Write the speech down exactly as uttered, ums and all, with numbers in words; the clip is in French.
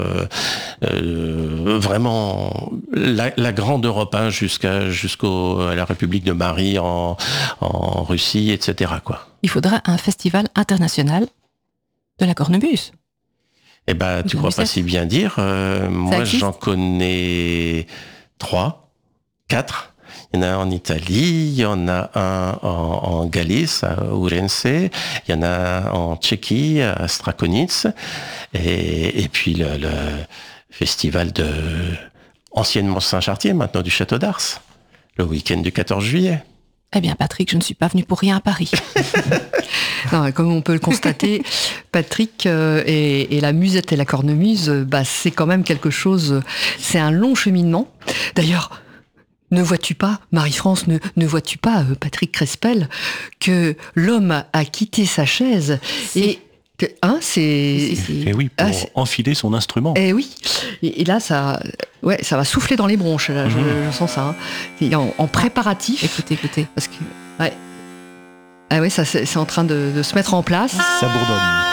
euh, euh, vraiment la, la grande Europe, hein, jusqu'à jusqu'au à la République de Marie en, en Russie, et cetera, quoi. Il faudra un festival international de la cornemuse. Eh ben, tu crois pas si bien dire. Euh, moi, existe? j'en connais trois, quatre. Il y en a un en Italie, il y en a un en, en Galice, à Ourense, il y en a un en Tchéquie, à Strakonice, et, et puis le, le festival de anciennement Saint-Chartier, maintenant du Château d'Ars, le week-end du quatorze juillet. Eh bien, Patrick, je ne suis pas venu pour rien à Paris. Non, comme on peut le constater, Patrick euh, et, et la musette et la cornemuse, bah, c'est quand même quelque chose, c'est un long cheminement. D'ailleurs, ne vois-tu pas, Marie-France, ne, ne vois-tu pas, euh, Patrick Crespel, que l'homme a quitté sa chaise si. et... Que, hein, c'est... Si, si, si. Et oui, pour Ah, c'est... enfiler son instrument. Eh oui, et, et là, ça, ouais, ça va souffler dans les bronches, là, mmh. je, je sens ça. Hein. Et en, en préparatif. Écoutez, écoutez. Parce que, ouais. Ah ouais, ça, c'est, c'est en train de, de se mettre en place. Ça bourdonne.